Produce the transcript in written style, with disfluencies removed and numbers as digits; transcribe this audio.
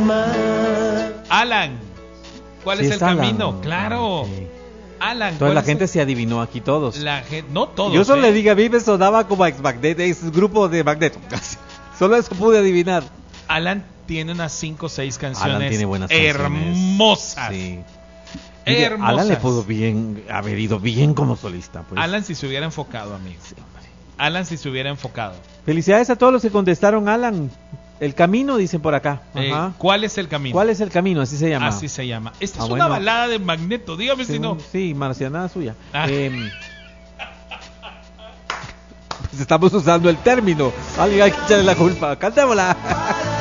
más. Alan, ¿cuál Sí, es el es Alan. camino? Claro. Okay. Alan, Entonces ¿cuál la es gente el- se adivinó aquí todos. La gente, no todos. Yo solo ¿eh? le digo, a mí me sonaba como ex Magneto, ex grupo de Magneto. Solo eso pude adivinar. Alan tiene unas 5 o 6 Alan canciones tiene buenas canciones. hermosas. Sí. Mire, Hermosas. Alan le pudo bien, haber ido bien como solista. Pues. Alan si se hubiera enfocado, amigo. Alan si se hubiera enfocado. Felicidades a todos los que contestaron, Alan. El camino, dicen por acá. Ajá. ¿Cuál es el camino? ¿Cuál es el camino? Así se llama. Así se llama. Esta es bueno. una balada de Magneto, dígame si no. Sí, marcianada suya. Ah. Pues estamos usando el término. Alguien hay que echarle la culpa. Cantémosla.